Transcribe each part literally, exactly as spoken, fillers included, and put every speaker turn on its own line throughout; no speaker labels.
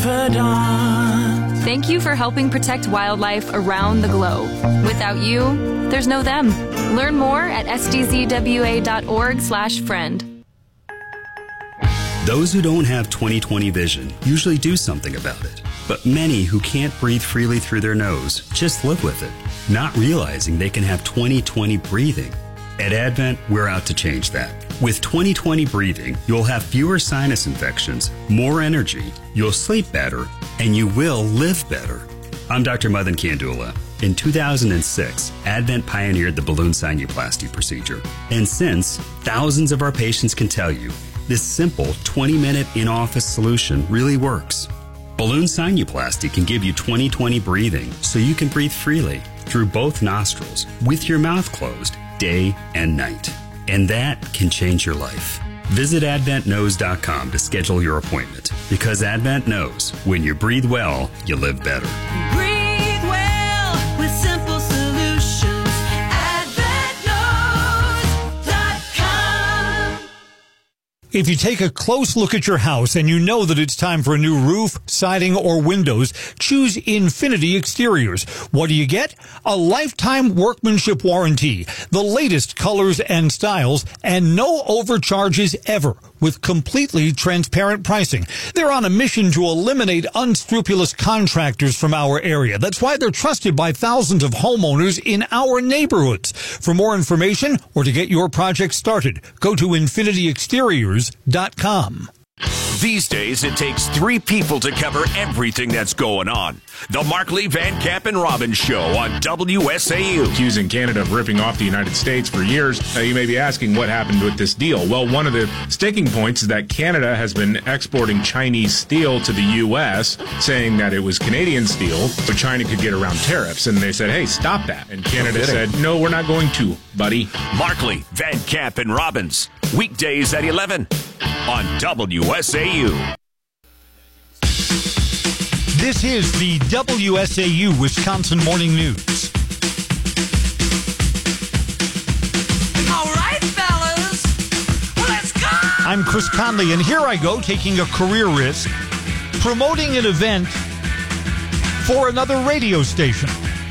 Thank you for helping protect wildlife around the globe. Without you, there's no them. Learn more at s d z w a dot org slash friend.
Those who don't have twenty twenty vision usually do something about it. But many who can't breathe freely through their nose just live with it, not realizing they can have twenty twenty breathing. At Advent, we're out to change that. With twenty twenty breathing, you'll have fewer sinus infections, more energy, you'll sleep better, and you will live better. I'm Doctor Madan Kandula. In two thousand six, Advent pioneered the balloon sinuplasty procedure. And since, thousands of our patients can tell you, this simple twenty-minute in-office solution really works. Balloon sinuplasty can give you twenty twenty breathing so you can breathe freely through both nostrils with your mouth closed day and night. And that can change your life. Visit advent knows dot com to schedule your appointment, because Advent knows when you breathe well, you live better.
Breathe well with simple solutions. advent knows dot com.
If you take a close look at your house and you know that it's time for a new roof, siding, or windows, choose Infinity Exteriors. What do you get? A lifetime workmanship warranty, the latest colors and styles, and no overcharges ever, with completely transparent pricing. They're on a mission to eliminate unscrupulous contractors from our area. That's why they're trusted by thousands of homeowners in our neighborhoods. For more information or to get your project started, go to infinity exteriors dot com.
These days, it takes three people to cover everything that's going on. The Markley, Van Camp, and Robbins Show on W S A U.
Accusing Canada of ripping off the United States for years. Uh, you may be asking what happened with this deal. Well, one of the sticking points is that Canada has been exporting Chinese steel to the U S, saying that it was Canadian steel, so China could get around tariffs. And they said, hey, stop that. And Canada said, no, we're not going to, buddy.
Markley, Van Camp, and Robbins. Weekdays at eleven on W S A U.
This is the W S A U Wisconsin Morning News.
All right, fellas, let's go.
I'm Chris Conley, and here I go, taking a career risk, promoting an event for another radio station.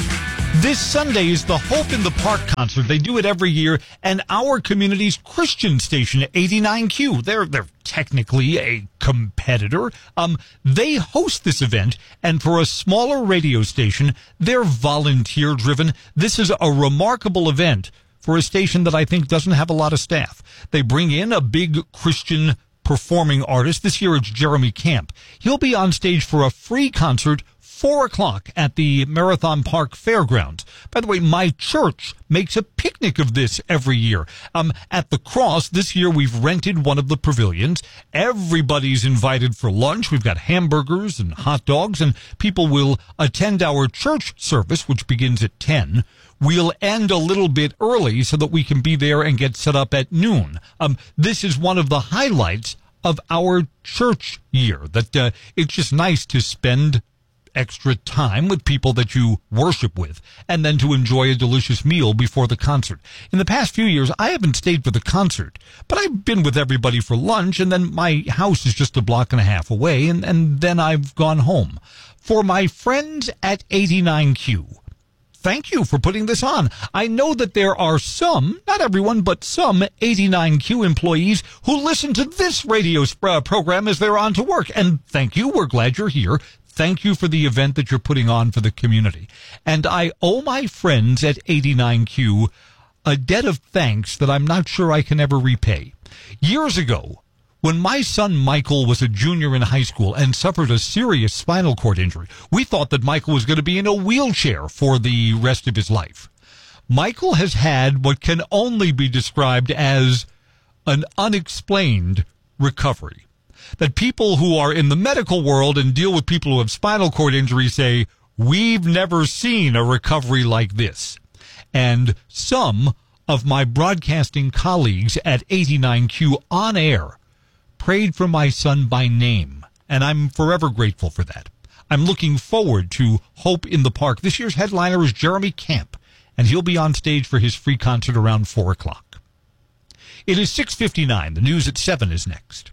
This Sunday is the Hope in the Park concert. They do it every year, and our community's Christian station, eighty-nine Q, they're they're technically a competitor. Um, they host this event, and for a smaller radio station, they're volunteer-driven. This is a remarkable event for a station that I think doesn't have a lot of staff. They bring in a big Christian performing artist. This year it's Jeremy Camp. He'll be on stage for a free concert four o'clock at the Marathon Park Fairgrounds. By the way, my church makes a picnic of this every year. Um, at the Cross, this year we've rented one of the pavilions. Everybody's invited for lunch. We've got hamburgers and hot dogs, and people will attend our church service, which begins at ten. We'll end a little bit early so that we can be there and get set up at noon. Um, this is one of the highlights of our church year, that uh, it's just nice to spend extra time with people that you worship with, and then to enjoy a delicious meal before the concert. In the past few years, I haven't stayed for the concert, but I've been with everybody for lunch, and then my house is just a block and a half away, and, and then I've gone home. For my friends at eighty-nine Q, thank you for putting this on. I know that there are some, not everyone, but some eighty-nine Q employees who listen to this radio sp- program as they're on to work, and thank you. We're glad you're here. Thank you for the event that you're putting on for the community. And I owe my friends at eighty-nine Q a debt of thanks that I'm not sure I can ever repay. Years ago, when my son Michael was a junior in high school and suffered a serious spinal cord injury, we thought that Michael was going to be in a wheelchair for the rest of his life. Michael has had what can only be described as an unexplained recovery. That people who are in the medical world and deal with people who have spinal cord injuries say, we've never seen a recovery like this. And some of my broadcasting colleagues at eighty-nine Q on air prayed for my son by name, and I'm forever grateful for that. I'm looking forward to Hope in the Park. This year's headliner is Jeremy Camp, and he'll be on stage for his free concert around four o'clock. It is six fifty-nine. The news at seven is next.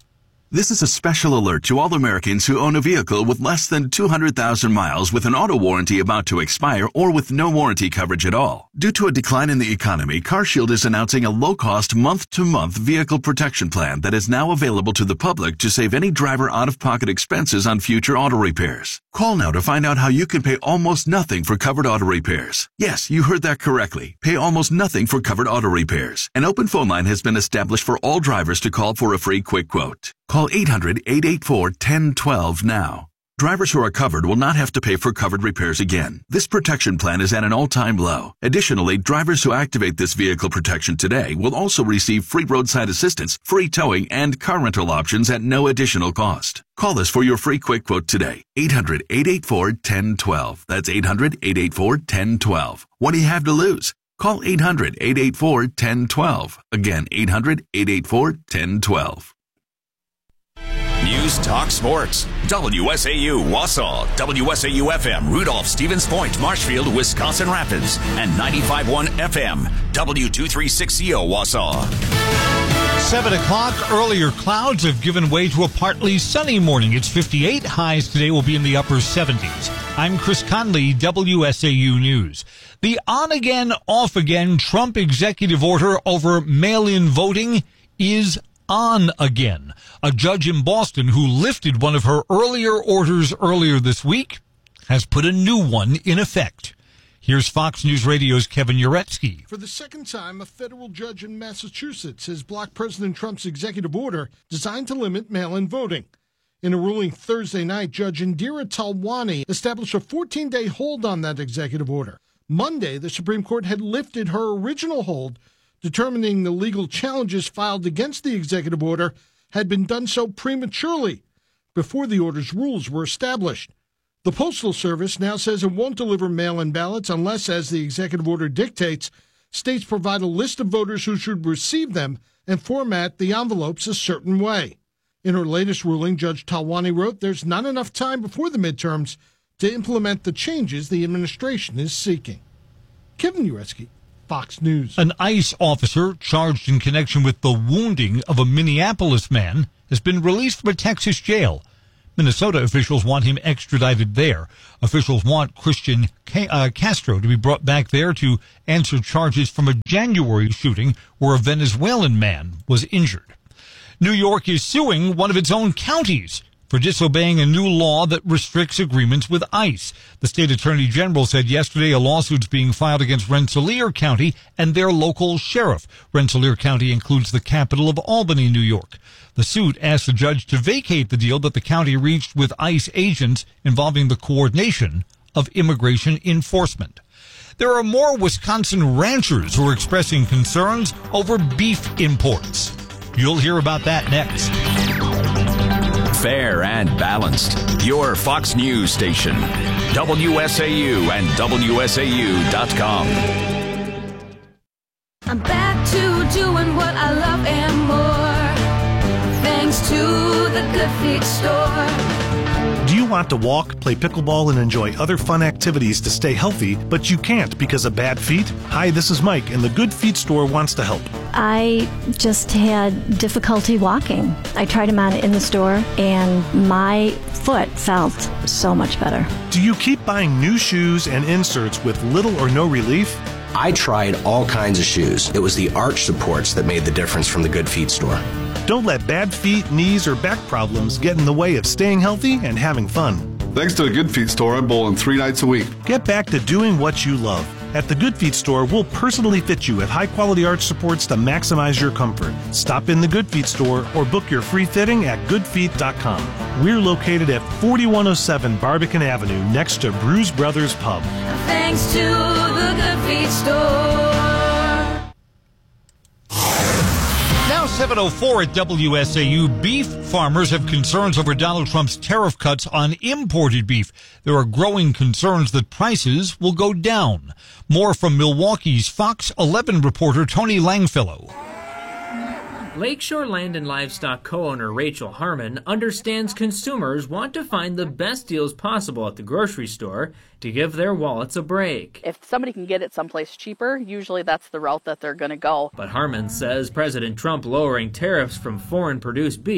This is a special alert to all Americans who own a vehicle with less than two hundred thousand miles with an auto warranty about to expire or with no warranty coverage at all. Due to a decline in the economy, CarShield is announcing a low-cost month-to-month vehicle protection plan that is now available to the public to save any driver out-of-pocket expenses on future auto repairs. Call now to find out how you can pay almost nothing for covered auto repairs. Yes, you heard that correctly. Pay almost nothing for covered auto repairs. An open phone line has been established for all drivers to call for a free quick quote. Call eight hundred, eight eight four, one zero one two now. Drivers who are covered will not have to pay for covered repairs again. This protection plan is at an all-time low. Additionally, drivers who activate this vehicle protection today will also receive free roadside assistance, free towing, and car rental options at no additional cost. Call us for your free quick quote today. eight hundred, eight eight four, one zero one two. That's eight hundred, eight eight four, one zero one two. What do you have to lose? Call eight hundred, eight eight four, one zero one two. Again, eight hundred, eight eight four, one zero one two.
News Talk Sports. W S A U Wausau, W S A U F M, Rudolph, Stevens Point, Marshfield, Wisconsin Rapids, and ninety-five point one F M, W two thirty-six C O Wausau.
Seven o'clock, earlier clouds have given way to a partly sunny morning. It's fifty-eight. Highs today will be in the upper seventies. I'm Chris Conley, W S A U News. The on-again, off-again Trump executive order over mail-in voting is on again. A judge in Boston who lifted one of her earlier orders earlier this week has put a new one in effect. Here's Fox News Radio's Kevin Uretsky.
For the second time, a federal judge in Massachusetts has blocked President Trump's executive order designed to limit mail-in voting. In a ruling Thursday night, Judge Indira Talwani established a fourteen-day hold on that executive order. Monday, the Supreme Court had lifted her original hold, determining the legal challenges filed against the executive order had been done so prematurely, before the order's rules were established. The Postal Service now says it won't deliver mail-in ballots unless, as the executive order dictates, states provide a list of voters who should receive them and format the envelopes a certain way. In her latest ruling, Judge Talwani wrote there's not enough time before the midterms to implement the changes the administration is seeking. Kevin Uretsky, Fox News.
An ICE officer charged in connection with the wounding of a Minneapolis man has been released from a Texas jail. Minnesota officials want him extradited there. Officials want Christian Ca- uh, Castro to be brought back there to answer charges from a January shooting where a Venezuelan man was injured. New York is suing one of its own counties for disobeying a new law that restricts agreements with ICE. The state attorney general said yesterday a lawsuit's being filed against Rensselaer County and their local sheriff. Rensselaer County includes the capital of Albany, New York. The suit asks the judge to vacate the deal that the county reached with ICE agents involving the coordination of immigration enforcement. There are more Wisconsin ranchers who are expressing concerns over beef imports. You'll hear about that next.
Fair and balanced. Your Fox News station. W S A U and W S A U dot com.
I'm back to doing what I love and more, thanks to the Good Feet store.
Do you want to walk, play pickleball, and enjoy other fun activities to stay healthy, but you can't because of bad feet? Hi, this is Mike, and the Good Feet store wants to help.
I just had difficulty walking. I tried them on in the store, and my foot felt so much better.
Do you keep buying new shoes and inserts with little or no relief?
I tried all kinds of shoes. It was the arch supports that made the difference from the Good Feet store.
Don't let bad feet, knees, or back problems get in the way of staying healthy and having fun.
Thanks to the Good Feet store, I'm bowling three nights a week.
Get back to doing what you love. At the Good Feet store, we'll personally fit you with high-quality arch supports to maximize your comfort. Stop in the Good Feet store or book your free fitting at good feet dot com. We're located at forty-one oh seven Barbican Avenue next to Bruise Brothers Pub.
Thanks to the Good Feet store.
Now seven oh four at W S A U. Beef farmers have concerns over Donald Trump's tariff cuts on imported beef. There are growing concerns that prices will go down. More from Milwaukee's Fox eleven reporter Tony Langfellow.
Lakeshore Land and Livestock co-owner Rachel Harmon understands consumers want to find the best deals possible at the grocery store to give their wallets a break.
If somebody can get it someplace cheaper, usually that's the route that they're going to go.
But Harmon says President Trump lowering tariffs from foreign-produced beef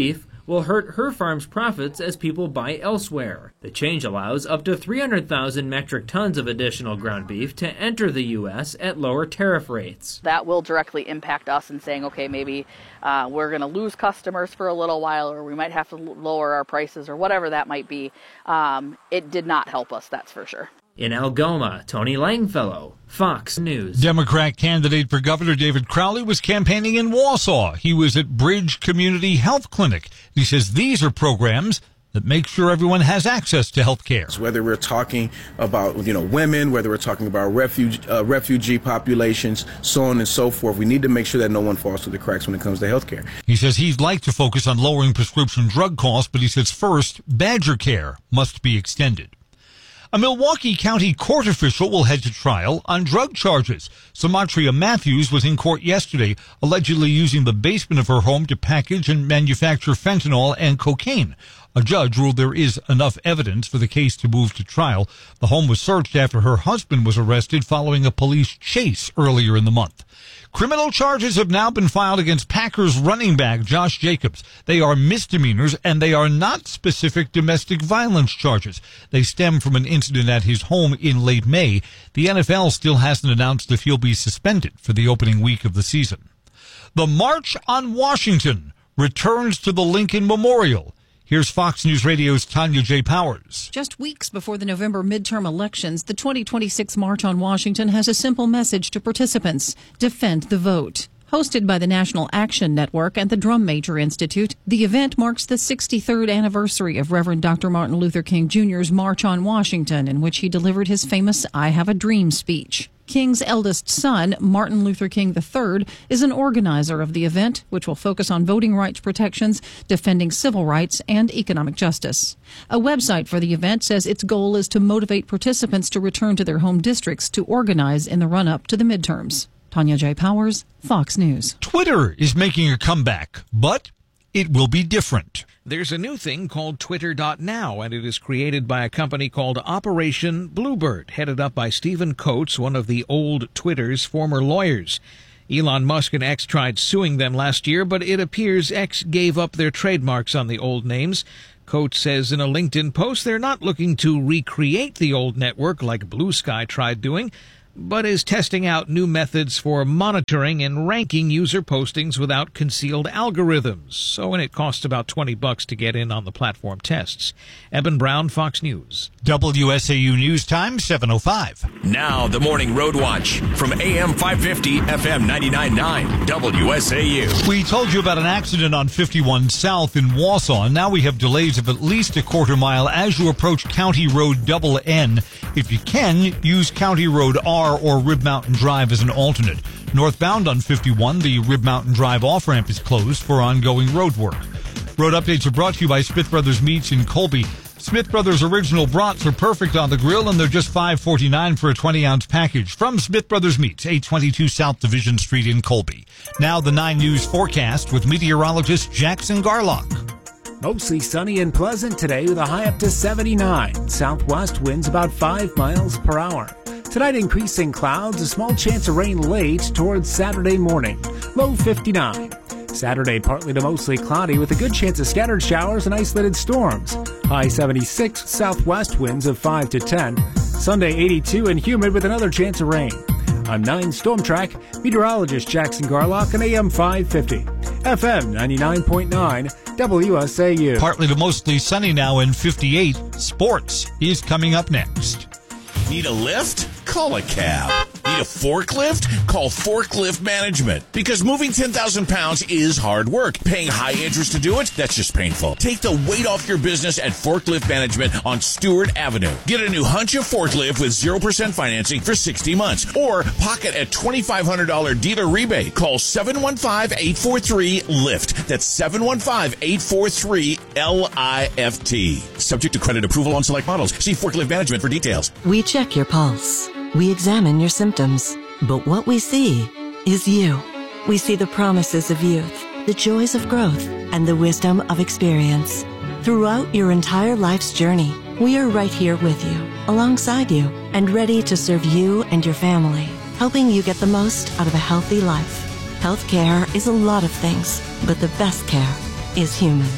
will hurt her farm's profits as people buy elsewhere. The change allows up to three hundred thousand metric tons of additional ground beef to enter the U S at lower tariff rates.
That will directly impact us in saying, okay, maybe uh, we're going to lose customers for a little while, or we might have to lower our prices, or whatever that might be. Um, it did not help us, that's for sure.
In Algoma, Tony Langfellow, Fox News.
Democrat candidate for governor David Crowley was campaigning in Wausau. He was at Bridge Community Health Clinic. He says these are programs that make sure everyone has access to health care.
Whether we're talking about, you know, women, whether we're talking about refuge, uh, refugee populations, so on and so forth, we need to make sure that no one falls through the cracks when it comes to health care.
He says he'd like to focus on lowering prescription drug costs, but he says first, Badger Care must be extended. A Milwaukee County court official will head to trial on drug charges. Samatria Matthews was in court yesterday, allegedly using the basement of her home to package and manufacture fentanyl and cocaine. A judge ruled there is enough evidence for the case to move to trial. The home was searched after her husband was arrested following a police chase earlier in the month. Criminal charges have now been filed against Packers running back Josh Jacobs. They are misdemeanors, and they are not specific domestic violence charges. They stem from an incident at his home in late May. The N F L still hasn't announced if he'll be suspended for the opening week of the season. The March on Washington returns to the Lincoln Memorial. Here's Fox News Radio's Tanya J. Powers.
Just weeks before the November midterm elections, the twenty twenty-six March on Washington has a simple message to participants: defend the vote. Hosted by the National Action Network and the Drum Major Institute, the event marks the sixty-third anniversary of Reverend Doctor Martin Luther King Junior's March on Washington, in which he delivered his famous I Have a Dream speech. King's eldest son, Martin Luther King the third, is an organizer of the event, which will focus on voting rights protections, defending civil rights, and economic justice. A website for the event says its goal is to motivate participants to return to their home districts to organize in the run-up to the midterms. Tanya J. Powers, Fox News.
Twitter is making a comeback, but it will be different.
There's a new thing called Twitter dot now, and it is created by a company called Operation Bluebird, headed up by Stephen Coates, one of the old Twitter's former lawyers. Elon Musk and X tried suing them last year, but it appears X gave up their trademarks on the old names. Coates says in a LinkedIn post they're not looking to recreate the old network like Blue Sky tried doing, but is testing out new methods for monitoring and ranking user postings without concealed algorithms. So, and it costs about twenty bucks to get in on the platform tests. Eben Brown, Fox News.
W S A U News Time, seven oh five.
Now, the Morning Road Watch from A M five fifty, F M ninety-nine point nine, W S A U.
We told you about an accident on fifty-one South in Wausau, and now we have delays of at least a quarter mile as you approach County Road Double N. If you can, use County Road R or Rib Mountain Drive as an alternate. Northbound on fifty-one, the Rib Mountain Drive off-ramp is closed for ongoing road work. Road updates are brought to you by Smith Brothers Meats in Colby. Smith Brothers Original Brats are perfect on the grill, and they're just five forty-nine for a twenty-ounce package. From Smith Brothers Meats, eight twenty-two South Division Street in Colby. Now the nine News forecast with meteorologist Jackson Garlock.
Mostly sunny and pleasant today with a high up to seventy-nine. Southwest winds about five miles per hour. Tonight, increasing clouds, a small chance of rain late towards Saturday morning. Low fifty-nine. Saturday, partly to mostly cloudy with a good chance of scattered showers and isolated storms. High seventy-six, southwest winds of five to ten. Sunday, eighty-two and humid with another chance of rain. I'm nine Storm Track meteorologist Jackson Garlock on A M five fifty. F M ninety-nine point nine, W S A U.
Partly to mostly sunny now in fifty-eight. Sports is coming up next.
Need a lift? Call a cab. Need a forklift? Call Forklift Management. Because moving ten thousand pounds is hard work. Paying high interest to do it? That's just painful. Take the weight off your business at Forklift Management on Stewart Avenue. Get a new Huncha forklift with zero percent financing for sixty months. Or pocket a twenty-five hundred dollars dealer rebate. Call seven one five, eight four three, LIFT. That's seven one five, eight four three, L I F T. Subject to credit approval on select models. See Forklift Management for details.
We check your pulse. We examine your symptoms. But what we see is you. We see the promises of youth, the joys of growth, and the wisdom of experience. Throughout your entire life's journey, we are right here with you, alongside you, and ready to serve you and your family, helping you get the most out of a healthy life. Healthcare is a lot of things, but the best care is human.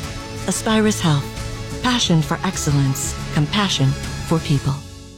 Aspirus Health. Passion for excellence. Compassion for people.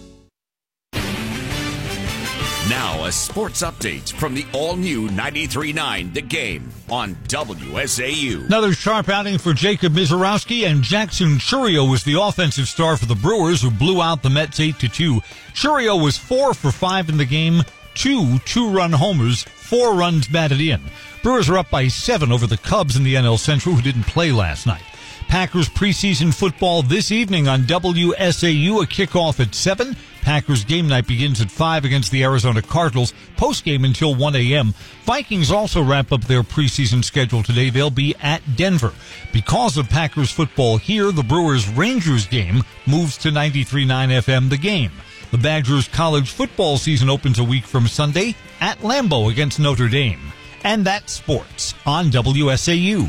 Now, a sports update from the all-new ninety-three point nine The Game on W S A U.
Another sharp outing for Jacob Mizorowski, and Jackson Churio was the offensive star for the Brewers, who blew out the Mets eight to two. Churio was four for five in the game, two two-run homers, four runs batted in. Brewers are up by seven over the Cubs in the N L Central, who didn't play last night. Packers preseason football this evening on W S A U, a kickoff at seven. Packers game night begins at five against the Arizona Cardinals, postgame until one a.m. Vikings also wrap up their preseason schedule today. They'll be at Denver. Because of Packers football here, the Brewers-Rangers game moves to ninety-three point nine F M The Game. The Badgers college football season opens a week from Sunday at Lambeau against Notre Dame. And that's sports on W S A U.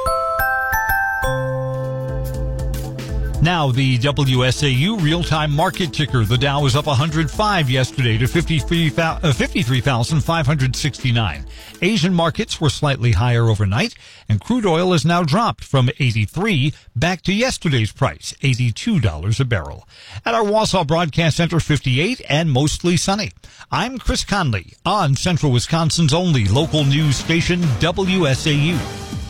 Now, the W S A U real-time market ticker. The Dow was up one hundred five yesterday to fifty-three thousand five hundred sixty-nine. Asian markets were slightly higher overnight, and crude oil has now dropped from eighty-three back to yesterday's price, eighty-two dollars a barrel. At our Wausau Broadcast Center, fifty-eight and mostly sunny. I'm Chris Conley on Central Wisconsin's only local news station, W S A U.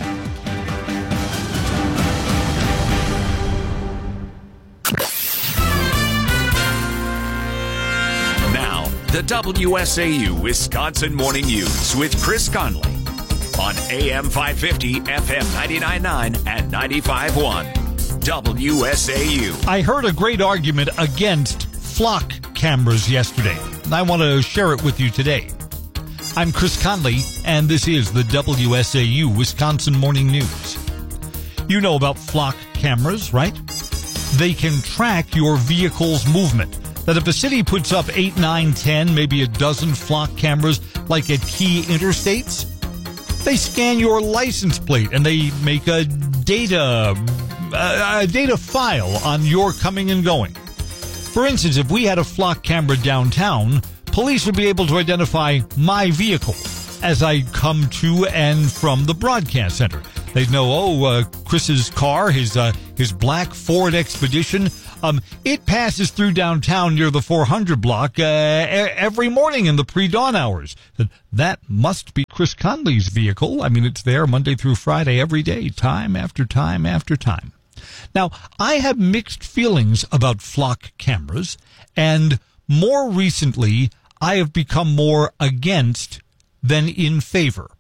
The W S A U Wisconsin Morning News with Chris Conley on A M five fifty, F M ninety-nine point nine and ninety-five point one. W S A U.
I heard a great argument against flock cameras yesterday, and I want to share it with you today. I'm Chris Conley, and this is the W S A U Wisconsin Morning News. You know about flock cameras, right? They can track your vehicle's movement. That if a city puts up eight, nine, ten, maybe a dozen flock cameras like at key interstates, they scan your license plate and they make a data a, a data file on your coming and going. For instance, if we had a flock camera downtown, police would be able to identify my vehicle as I come to and from the broadcast center. They'd know, oh, uh, Chris's car, his uh, his black Ford Expedition, um, it passes through downtown near the four hundred block uh, every morning in the pre-dawn hours. That must be Chris Conley's vehicle. I mean, it's there Monday through Friday every day, time after time after time. Now, I have mixed feelings about flock cameras, and more recently, I have become more against than in favor.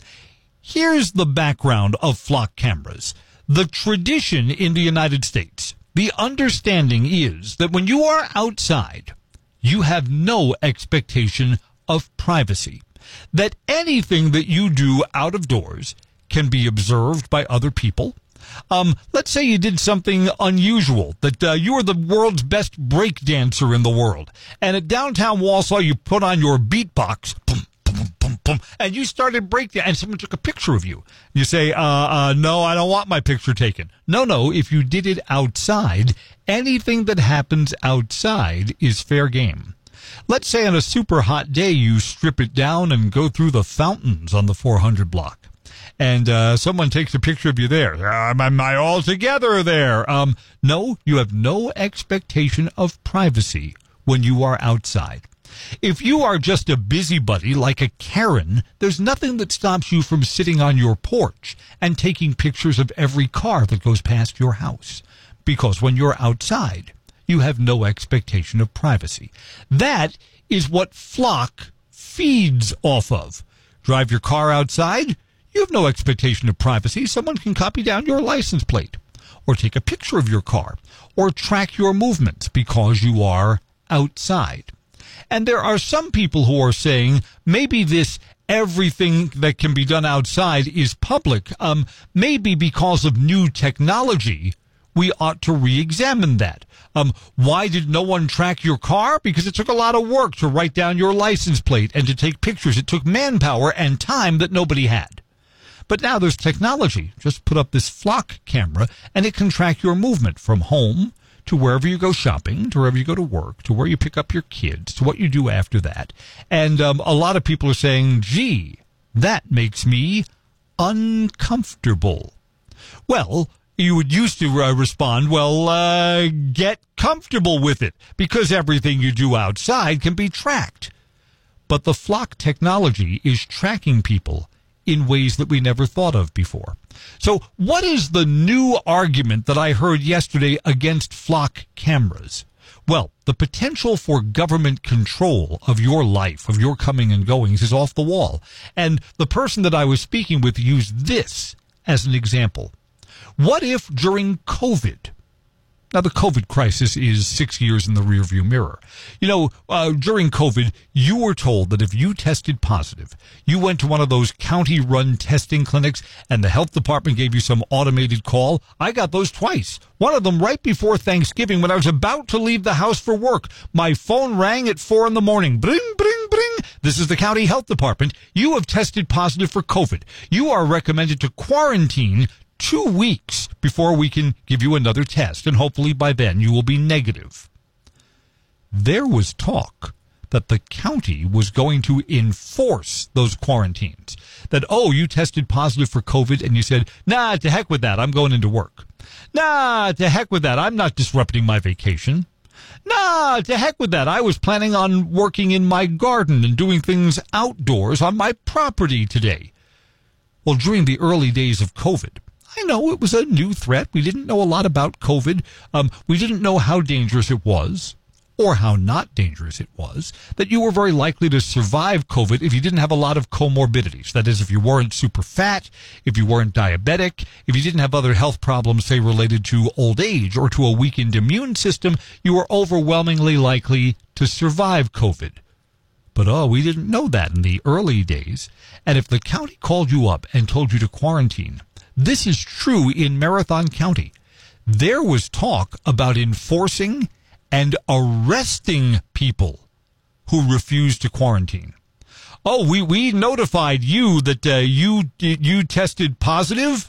Here's the background of flock cameras. The tradition in the United States, the understanding is that when you are outside, you have no expectation of privacy. That anything that you do out of doors can be observed by other people. Um, let's say you did something unusual, that uh, you are the world's best break dancer in the world, and at downtown Wausau you put on your beatbox, boom, boom, boom, boom, and you started breakdancing, and someone took a picture of you. You say, uh, uh, no, I don't want my picture taken. No, no, if you did it outside, anything that happens outside is fair game. Let's say on a super hot day you strip it down and go through the fountains on the four hundred block. And uh, someone takes a picture of you there. Um, am I all together there? Um, no, you have no expectation of privacy when you are outside. If you are just a busybody like a Karen, there's nothing that stops you from sitting on your porch and taking pictures of every car that goes past your house. Because when you're outside, you have no expectation of privacy. That is what Flock feeds off of. Drive your car outside, you have no expectation of privacy. Someone can copy down your license plate, or take a picture of your car, or track your movements because you are outside. And there are some people who are saying maybe this everything that can be done outside is public. Um, maybe because of new technology, we ought to re-examine that. Um, why did no one track your car? Because it took a lot of work to write down your license plate and to take pictures. It took manpower and time that nobody had. But now there's technology. Just put up this Flock camera, and it can track your movement from home to wherever you go shopping, to wherever you go to work, to where you pick up your kids, to what you do after that. And um, a lot of people are saying, gee, that makes me uncomfortable. Well, you would used to uh, respond, well, uh, get comfortable with it, because everything you do outside can be tracked. But the Flock technology is tracking people in ways that we never thought of before. So what is the new argument that I heard yesterday against Flock cameras? Well, the potential for government control of your life, of your coming and goings, is off the wall. And the person that I was speaking with used this as an example. What if during COVID, now the COVID crisis is six years in the rearview mirror. You know, uh, during COVID, you were told that if you tested positive, you went to one of those county-run testing clinics and the health department gave you some automated call. I got those twice. One of them right before Thanksgiving when I was about to leave the house for work. My phone rang at four in the morning. Bring, bring, bring. This is the county health department. You have tested positive for COVID. You are recommended to quarantine two weeks before we can give you another test, and hopefully by then you will be negative. There was talk that the county was going to enforce those quarantines. That, oh, you tested positive for COVID, and you said, nah, to heck with that, I'm going into work. Nah, to heck with that, I'm not disrupting my vacation. Nah, to heck with that, I was planning on working in my garden and doing things outdoors on my property today. Well, during the early days of COVID, I know it was a new threat. We didn't know a lot about COVID. Um, we didn't know how dangerous it was or how not dangerous it was, that you were very likely to survive COVID if you didn't have a lot of comorbidities. That is, if you weren't super fat, if you weren't diabetic, if you didn't have other health problems, say, related to old age or to a weakened immune system, you were overwhelmingly likely to survive COVID. But, oh, we didn't know that in the early days. And if the county called you up and told you to quarantine, this is true in Marathon County. There was talk about enforcing and arresting people who refused to quarantine. Oh, we, we notified you that uh, you you tested positive?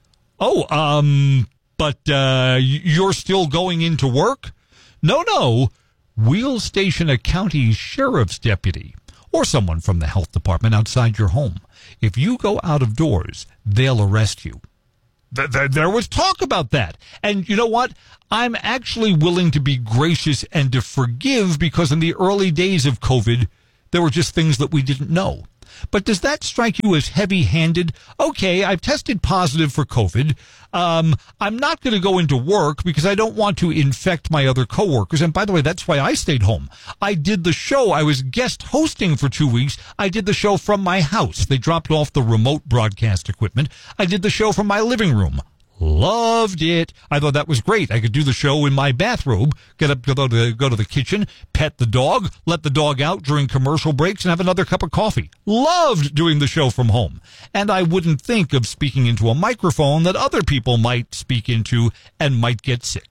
Oh, um, but uh, you're still going into work? No, no. We'll station a county sheriff's deputy or someone from the health department outside your home. If you go out of doors, they'll arrest you. Th- th- there was talk about that. And you know what? I'm actually willing to be gracious and to forgive, because in the early days of COVID, there were just things that we didn't know. But does that strike you as heavy-handed? Okay, I've tested positive for COVID. Um, I'm not going to go into work because I don't want to infect my other coworkers. And by the way, that's why I stayed home. I did the show. I was guest hosting for two weeks. I did the show from my house. They dropped off the remote broadcast equipment. I did the show from my living room. Loved it. I thought that was great. I could do the show in my bathrobe, get up, go to, go to the kitchen, pet the dog, let the dog out during commercial breaks, and have another cup of coffee. Loved doing the show from home. And I wouldn't think of speaking into a microphone that other people might speak into and might get sick.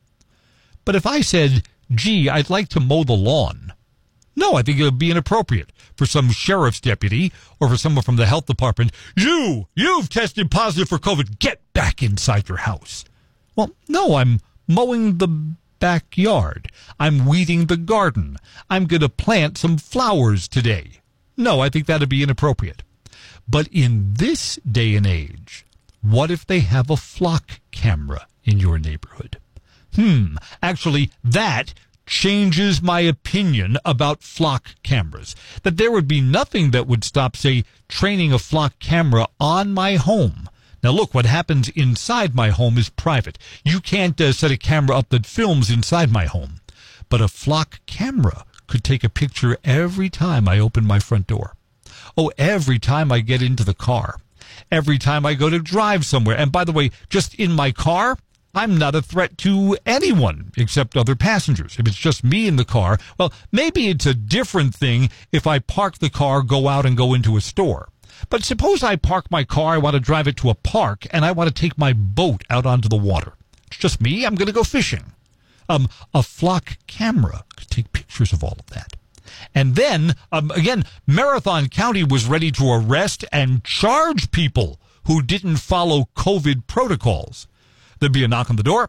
But if I said, gee, I'd like to mow the lawn, no, I think it would be inappropriate for some sheriff's deputy or for someone from the health department. You, you've tested positive for COVID. Get back inside your house. Well, no, I'm mowing the backyard. I'm weeding the garden. I'm going to plant some flowers today. No, I think that would be inappropriate. But in this day and age, what if they have a flock camera in your neighborhood? Hmm, actually, that changes my opinion about flock cameras. That there would be nothing that would stop, say, training a flock camera on my home. Now, look, what happens inside my home is private. You can't uh, set a camera up that films inside my home. But a flock camera could take a picture every time I open my front door. Oh, every time I get into the car. Every time I go to drive somewhere. And by the way, just in my car, I'm not a threat to anyone except other passengers. If it's just me in the car, well, maybe it's a different thing if I park the car, go out, and go into a store. But suppose I park my car, I want to drive it to a park, and I want to take my boat out onto the water. It's just me. I'm going to go fishing. Um, a flock camera could take pictures of all of that. And then, um, again, Marathon County was ready to arrest and charge people who didn't follow COVID protocols. There'd be a knock on the door.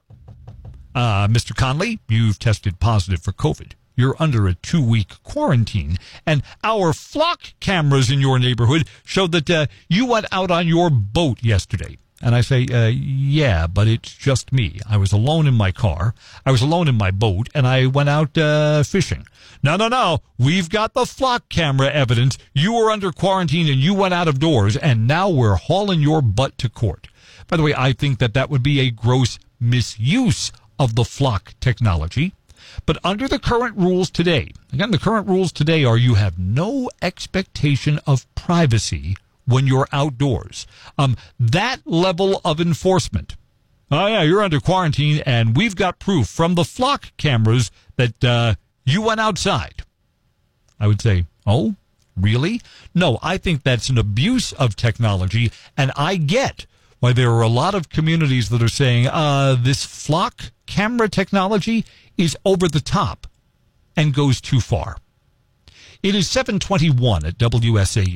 Uh, Mister Conley, you've tested positive for COVID. You're under a two-week quarantine. And our flock cameras in your neighborhood showed that uh, you went out on your boat yesterday. And I say, uh, yeah, but it's just me. I was alone in my car. I was alone in my boat, and I went out uh, fishing. No, no, no. We've got the flock camera evidence. You were under quarantine, and you went out of doors, and now we're hauling your butt to court. By the way, I think that that would be a gross misuse of the flock technology. But under the current rules today, again, the current rules today are you have no expectation of privacy when you're outdoors. Um, that level of enforcement. Oh, yeah, you're under quarantine, and we've got proof from the flock cameras that uh, you went outside. I would say, oh, really? No, I think that's an abuse of technology, and I get why there are a lot of communities that are saying uh, this flock camera technology is over the top and goes too far. It is seven twenty-one at W S A U.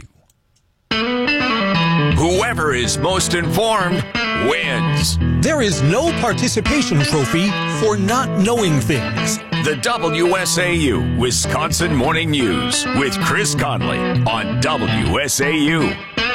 Whoever is most informed wins.
There is no participation trophy for not knowing things.
The W S A U Wisconsin Morning News with Chris Conley on W S A U.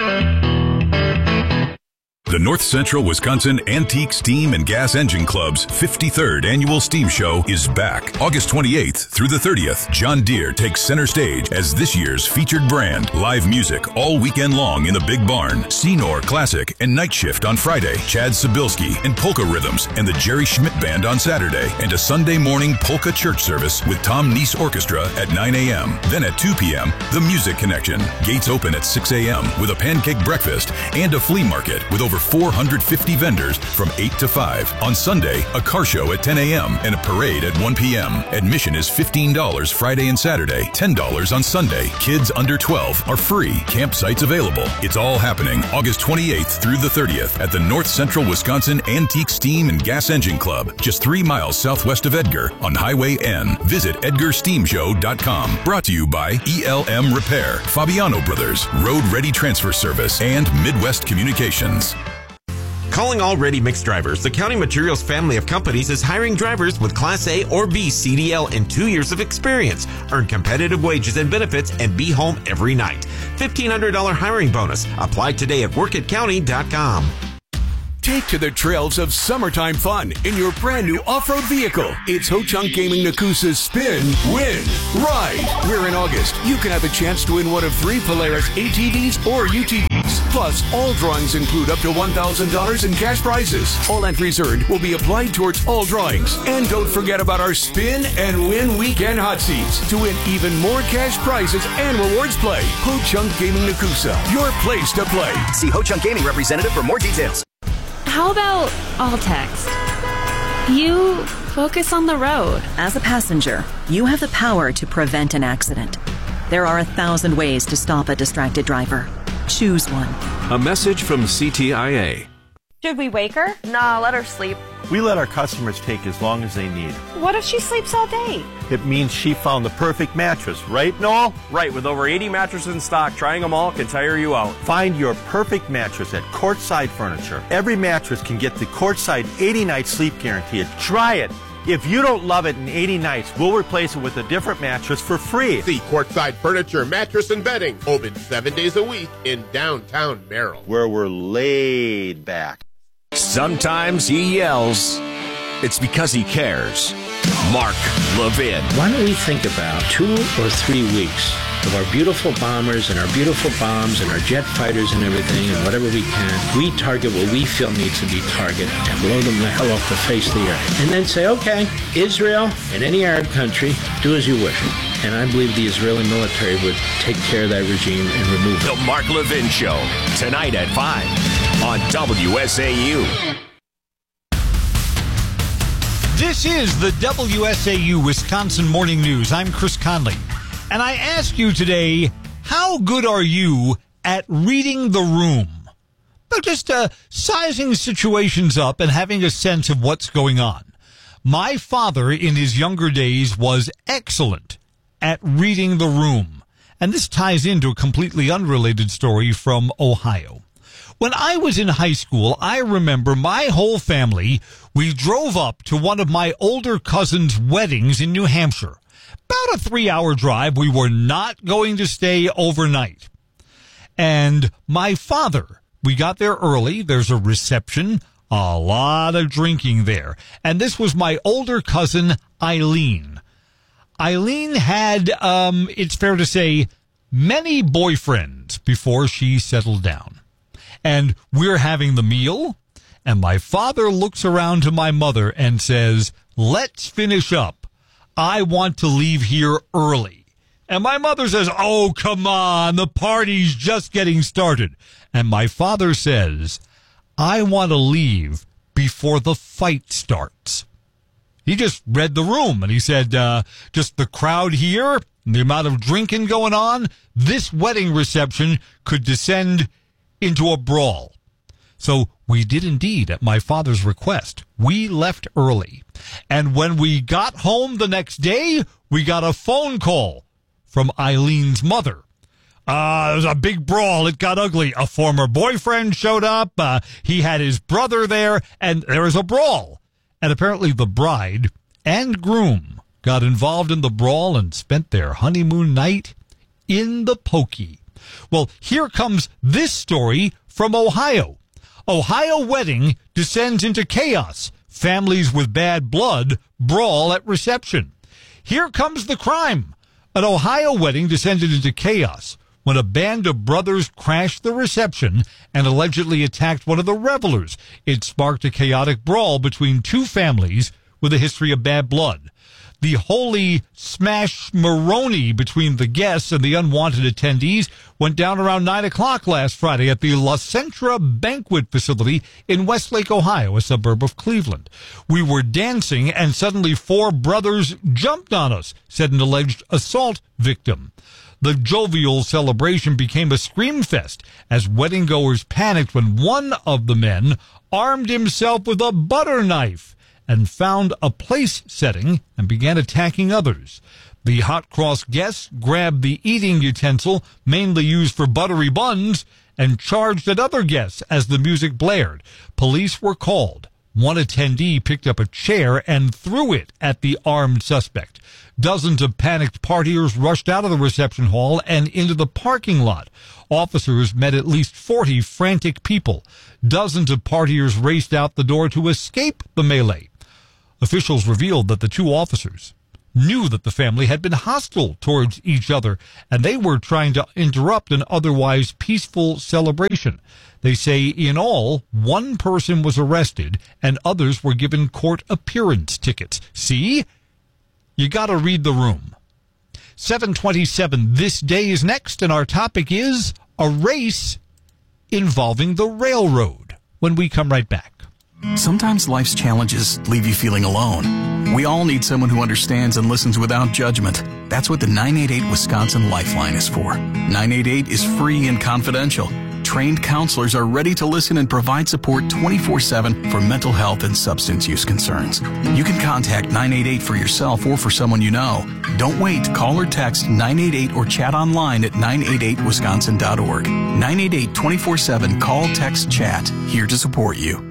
The North Central Wisconsin Antique Steam and Gas Engine Club's fifty-third Annual Steam Show is back. August twenty-eighth through the thirtieth, John Deere takes center stage as this year's featured brand. Live music all weekend long in the Big Barn. Senor Classic and Night Shift on Friday. Chad Sobilski and Polka Rhythms and the Jerry Schmidt Band on Saturday. And a Sunday morning polka church service with Tom Neese Orchestra at nine a.m. Then at two p.m., The Music Connection. Gates open at six a.m. with a pancake breakfast and a flea market with over four hundred fifty vendors from eight to five. On Sunday, a car show at ten a.m. and a parade at one p.m. Admission is fifteen dollars Friday and Saturday, ten dollars on Sunday. Kids under twelve are free. Campsites available. It's all happening August twenty-eighth through the thirtieth at the North Central Wisconsin Antique Steam and Gas Engine Club, just three miles southwest of Edgar on Highway N. Visit edgar steam show dot com. Brought to you by E L M Repair, Fabiano Brothers, Road Ready Transfer Service, and Midwest Communications.
Calling all ready mix drivers, the County Materials family of companies is hiring drivers with Class A or B C D L and two years of experience. Earn competitive wages and benefits and be home every night. fifteen hundred dollars hiring bonus. Apply today at work at county dot com.
Take to the trails of summertime fun in your brand new off-road vehicle. It's Ho-Chunk Gaming Nakusa's Spin, Win, Ride. Where in August, you can have a chance to win one of three Polaris A T Vs or U T Vs. Plus, all drawings include up to one thousand dollars in cash prizes. All entries earned will be applied towards all drawings. And don't forget about our Spin and Win Weekend Hot Seats to win even more cash prizes and rewards play. Ho-Chunk Gaming Nakusa, your place to play.
See Ho-Chunk Gaming representative for more details.
How about all text? You focus on the road.
As a passenger, you have the power to prevent an accident. There are a thousand ways to stop a distracted driver. Choose one.
A message from C T I A.
Should we wake her?
Nah, let her sleep.
We let our customers take as long as they need.
What if she sleeps all day?
It means she found the perfect mattress, right, Noel?
Right, with over eighty mattresses in stock, trying them all can tire you out.
Find your perfect mattress at Courtside Furniture. Every mattress can get the Courtside eighty night sleep guarantee. Try it. If you don't love it in eighty nights, we'll replace it with a different mattress for free.
See Courtside Furniture, Mattress and Bedding, open seven days a week in downtown Merrill.
Where we're laid back.
Sometimes he yells. It's because he cares. Mark Levin.
Why don't we think about two or three weeks of our beautiful bombers and our beautiful bombs and our jet fighters and everything and whatever we can, we target what we feel needs to be targeted and blow them the hell off the face of the earth. And then say, okay, Israel and any Arab country, do as you wish. And I believe the Israeli military would take care of that regime and remove it.
The Mark Levin Show, tonight at five on W S A U.
This is the W S A U Wisconsin Morning News. I'm Chris Conley. And I ask you today, how good are you at reading the room? But just uh, sizing situations up and having a sense of what's going on. My father, in his younger days, was excellent at reading the room. And this ties into a completely unrelated story from Ohio. When I was in high school, I remember my whole family, we drove up to one of my older cousins' weddings in New Hampshire. About a three-hour drive. We were not going to stay overnight. And my father We got there early. There's a reception, a lot of drinking there. And this was my older cousin, Eileen. Eileen had, um, it's fair to say, many boyfriends before she settled down. And we're having the meal, and my father looks around to my mother and says, let's finish up. I want to leave here early. And my mother says, oh, come on, the party's just getting started. And my father says, I want to leave before the fight starts. He just read the room, and he said, uh, just the crowd here, and the amount of drinking going on, this wedding reception could descend into a brawl. So we did indeed, at my father's request. We left early. And when we got home the next day, we got a phone call from Eileen's mother. Uh, there was a big brawl. It got ugly. A former boyfriend showed up. Uh, he had his brother there, and there was a brawl. And apparently the bride and groom got involved in the brawl and spent their honeymoon night in the pokey. Well, here comes this story from Ohio. Ohio wedding descends into chaos. Families with bad blood brawl at reception. Here comes the crime. An Ohio wedding descended into chaos when a band of brothers crashed the reception and allegedly attacked one of the revelers. It sparked a chaotic brawl between two families with a history of bad blood. The holy smash-maroni between the guests and the unwanted attendees went down around nine o'clock last Friday at the La Centra Banquet Facility in Westlake, Ohio, a suburb of Cleveland. We were dancing and suddenly four brothers jumped on us, said an alleged assault victim. The jovial celebration became a scream fest as wedding-goers panicked when one of the men armed himself with a butter knife and found a place setting and began attacking others. The hot cross guests grabbed the eating utensil, mainly used for buttery buns, and charged at other guests as the music blared. Police were called. One attendee picked up a chair and threw it at the armed suspect. Dozens of panicked partiers rushed out of the reception hall and into the parking lot. Officers met at least forty frantic people. Dozens of partiers raced out the door to escape the melee. Officials revealed that the two officers knew that the family had been hostile towards each other, and they were trying to interrupt an otherwise peaceful celebration. They say in all, one person was arrested, and others were given court appearance tickets. See? You got to read the room. seven twenty-seven, this day is next, and our topic is a race involving the railroad when we come right back.
Sometimes life's challenges leave you feeling alone. We all need someone who understands and listens without judgment. That's what the nine eight eight Wisconsin Lifeline is for. nine eight eight is free and confidential. Trained counselors are ready to listen and provide support twenty-four seven for mental health and substance use concerns. You can contact nine eight eight for yourself or for someone you know. Don't wait. Call or text nine eight eight or chat online at nine eight eight wisconsin dot org. nine eight eight twenty-four seven call, text, chat. Here to support you.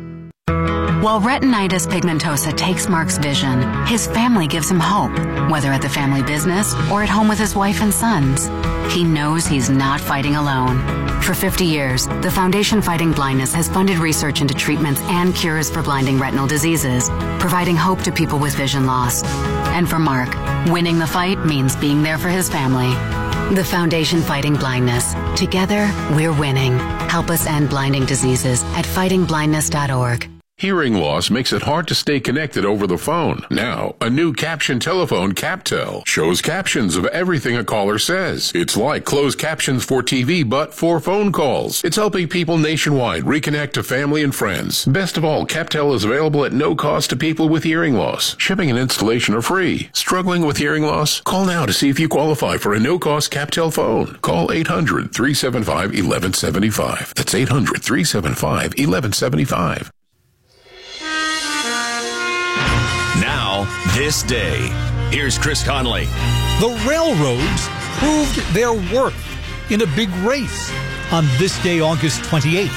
While retinitis pigmentosa takes Mark's vision, his family gives him hope, whether at the family business or at home with his wife and sons. He knows he's not fighting alone. For fifty years, the Foundation Fighting Blindness has funded research into treatments and cures for blinding retinal diseases, providing hope to people with vision loss. And for Mark, winning the fight means being there for his family. The Foundation Fighting Blindness. Together, we're winning. Help us end blinding diseases at fighting blindness dot org.
Hearing loss makes it hard to stay connected over the phone. Now, a new caption telephone, CapTel, shows captions of everything a caller says. It's like closed captions for T V, but for phone calls. It's helping people nationwide reconnect to family and friends. Best of all, CapTel is available at no cost to people with hearing loss. Shipping and installation are free. Struggling with hearing loss? Call now to see if you qualify for a no-cost CapTel phone. Call eight hundred, three seven five, one one seven five. That's eight hundred, three seven five, one one seven five.
Now, this day. Here's Chris Conley.
The railroads proved their worth in a big race on this day, August twenty-eighth.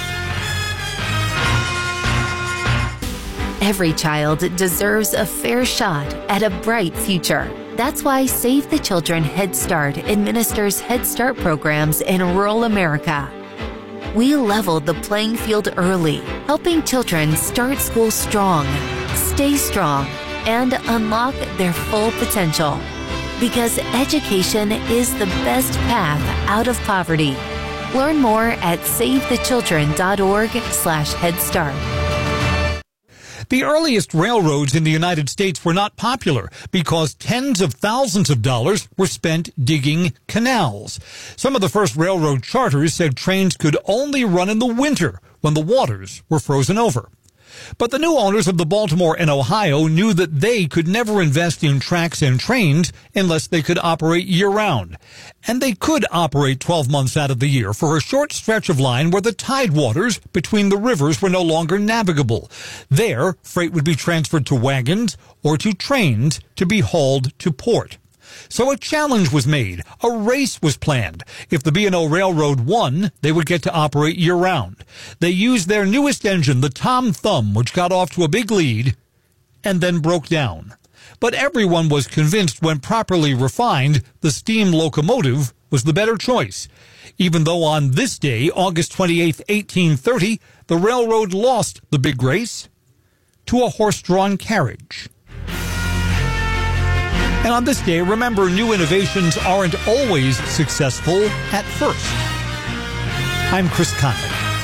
Every child deserves a fair shot at a bright future. That's why Save the Children Head Start administers Head Start programs in rural America. we leveled the playing field early, helping children start school strong, stay strong, and unlock their full potential. Because education is the best path out of poverty. Learn more at savethechildren.org slash Head Start.
The earliest railroads in the United States were not popular because tens of thousands of dollars were spent digging canals. Some of the first railroad charters said trains could only run in the winter when the waters were frozen over. But the new owners of the Baltimore and Ohio knew that they could never invest in tracks and trains unless they could operate year-round. And they could operate twelve months out of the year for a short stretch of line where the tidewaters between the rivers were no longer navigable. There, freight would be transferred to wagons or to trains to be hauled to port. So a challenge was made. A race was planned. If the B and O Railroad won, they would get to operate year-round. They used their newest engine, the Tom Thumb, which got off to a big lead and then broke down. But everyone was convinced when properly refined, the steam locomotive was the better choice. Even though on this day, August twenty-eighth, eighteen thirty, the railroad lost the big race to a horse-drawn carriage. And on this day, remember, new innovations aren't always successful at first. I'm Chris Conley.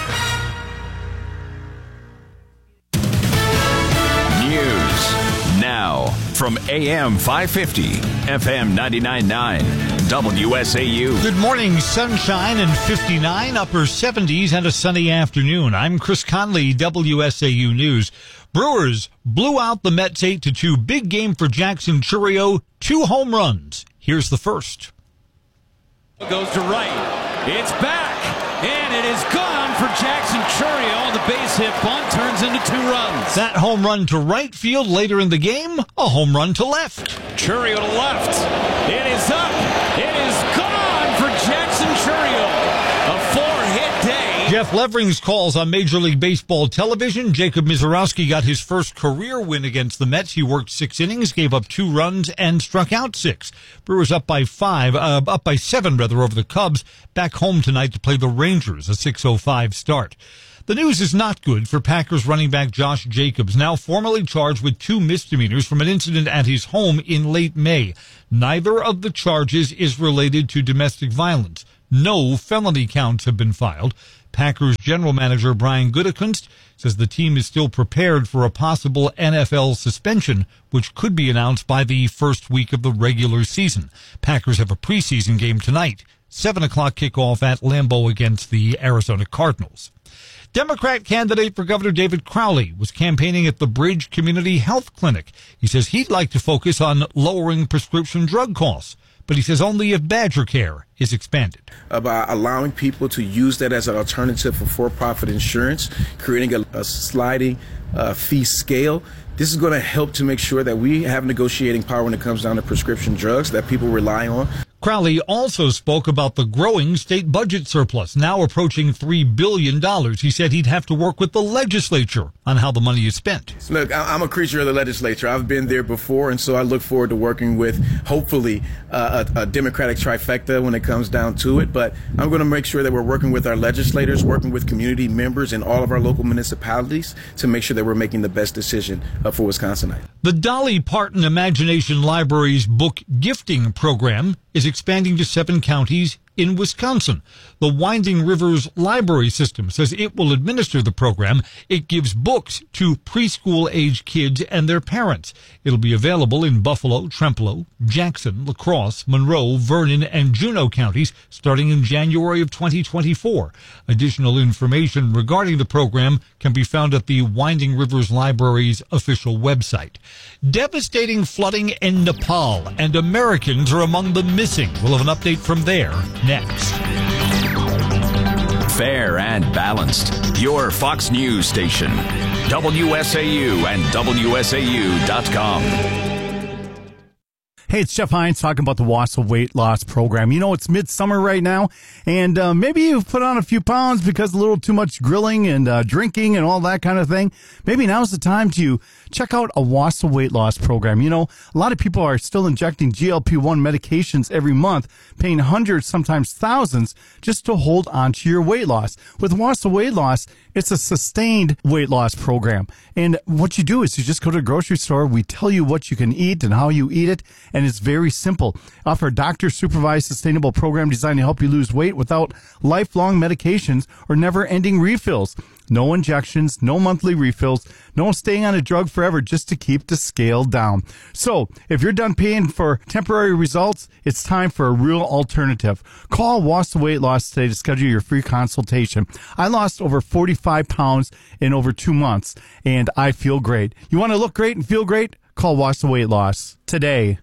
News now from A M five fifty, F M ninety-nine point nine, W S A U.
Good morning, sunshine and fifty-nine, upper seventies, and a sunny afternoon. I'm Chris Conley, W S A U News. Brewers blew out the Mets eight to two. Big game for Jackson Chourio. Two home runs. Here's the first.
Goes to right. It's back. And it is gone for Jackson Chourio. The base hit bunt turns into two runs.
That home run to right field later in the game. A home run to left.
Chourio to left. It is up. It is gone for Jackson Chourio. A four-hit day.
Jeff Levering's calls on Major League Baseball television. Jacob Mizorowski got his first career win against the Mets. He worked six innings, gave up two runs, and struck out six. Brewers up by five, uh, up by seven, rather, over the Cubs. Back home tonight to play the Rangers, a six oh five start. The news is not good for Packers running back Josh Jacobs, now formally charged with two misdemeanors from an incident at his home in late May. Neither of the charges is related to domestic violence. No felony counts have been filed. Packers general manager Brian Gutekunst says the team is still prepared for a possible N F L suspension, which could be announced by the first week of the regular season. Packers have a preseason game tonight, seven o'clock kickoff at Lambeau against the Arizona Cardinals. Democrat candidate for Governor David Crowley was campaigning at the Bridge Community Health Clinic. He says he'd like to focus on lowering prescription drug costs, but he says only if Badger Care is expanded.
About allowing people to use that as an alternative for for-profit insurance, creating a, a sliding uh, fee scale. This is going to help to make sure that we have negotiating power when it comes down to prescription drugs that people rely on.
Crowley also spoke about the growing state budget surplus, now approaching three billion dollars. He said he'd have to work with the legislature on how the money is spent.
Look, I'm a creature of the legislature. I've been there before, and so I look forward to working with, hopefully, uh, a, a Democratic trifecta when it comes down to it. But I'm going to make sure that we're working with our legislators, working with community members in all of our local municipalities to make sure that we're making the best decision uh, for Wisconsinite.
The Dolly Parton Imagination Library's book gifting program is expanding to seven counties in Wisconsin. The Winding Rivers Library System says it will administer the program. It gives books to preschool-age kids and their parents. It'll be available in Buffalo, Trempealeau, Jackson, La Crosse, Monroe, Vernon, and Juneau counties starting in January of twenty twenty-four. Additional information regarding the program can be found at the Winding Rivers Library's official website. Devastating flooding in Nepal, and Americans are among the missing. We'll have an update from there next.
Fair and balanced. Your Fox News station. W S A U and W S A U dot com.
Hey, it's Jeff Hines talking about the Wausau Weight Loss Program. You know, it's midsummer right now, and uh, maybe you've put on a few pounds because a little too much grilling and uh, drinking and all that kind of thing. Maybe now's the time to check out a Wausau Weight Loss Program. You know, a lot of people are still injecting G L P one medications every month, paying hundreds, sometimes thousands, just to hold on to your weight loss. With Wausau Weight Loss, it's a sustained weight loss program. And what you do is you just go to the grocery store. We tell you what you can eat and how you eat it. And it's very simple. Offer a doctor-supervised sustainable program designed to help you lose weight without lifelong medications or never-ending refills. No injections, no monthly refills, no staying on a drug forever just to keep the scale down. So, if you're done paying for temporary results, it's time for a real alternative. Call Wausau Weight Loss today to schedule your free consultation. I lost over forty-five pounds in over two months, and I feel great. You want to look great and feel great? Call Wausau Weight Loss today.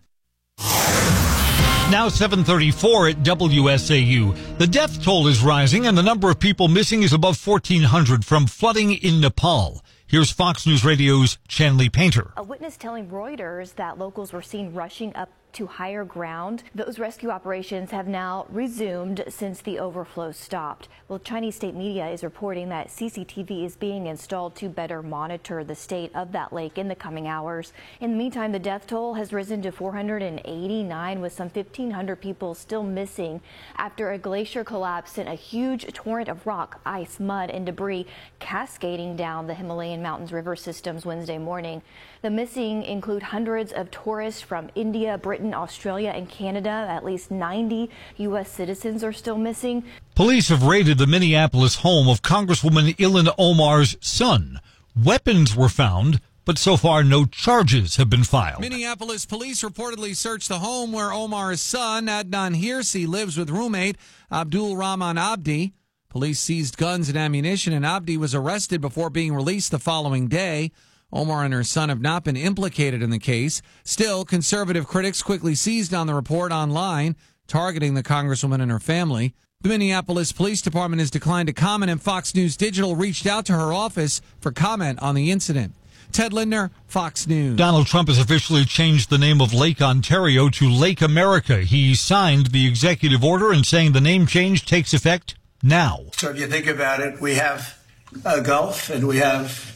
Now seven thirty-four at W S A U. The death toll is rising and the number of people missing is above fourteen hundred from flooding in Nepal. Here's Fox News Radio's Chanley Painter.
A witness telling Reuters that locals were seen rushing up to higher ground. Those rescue operations have now resumed since the overflow stopped. Well, Chinese state media is reporting that C C T V is being installed to better monitor the state of that lake in the coming hours. In the meantime, the death toll has risen to four hundred eighty-nine, with some fifteen hundred people still missing after a glacier collapse sent a huge torrent of rock, ice, mud, and debris cascading down the Himalayan mountains river systems Wednesday morning. The missing include hundreds of tourists from India, Britain, Australia, and Canada. At least ninety U S citizens are still missing.
Police have raided the Minneapolis home of Congresswoman Ilhan Omar's son. Weapons were found, but so far no charges have been filed.
Minneapolis police reportedly searched the home where Omar's son, Adnan Hirsi, lives with roommate Abdul Rahman Abdi. Police seized guns and ammunition, and Abdi was arrested before being released the following day. Omar and her son have not been implicated in the case. Still, conservative critics quickly seized on the report online, targeting the Congresswoman and her family. The Minneapolis Police Department has declined to comment, and Fox News Digital reached out to her office for comment on the incident. Ted Lindner, Fox News.
Donald Trump has officially changed the name of Lake Ontario to Lake America. He signed the executive order and saying the name change takes effect now.
So if you think about it, we have a Gulf and we have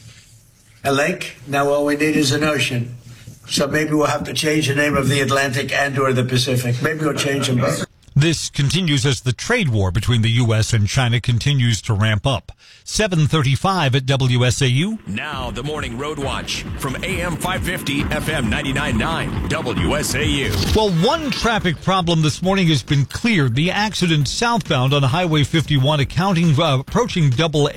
a lake. Now all we need is an ocean. So maybe we'll have to change the name of the Atlantic and or the Pacific. Maybe we'll change them both.
This continues as the trade war between the U S and China continues to ramp up. seven thirty-five at W S A U.
Now the Morning Road Watch from A M five fifty, F M ninety-nine point nine, W S A U.
Well, one traffic problem this morning has been cleared. The accident southbound on Highway fifty-one, accounting, uh, approaching double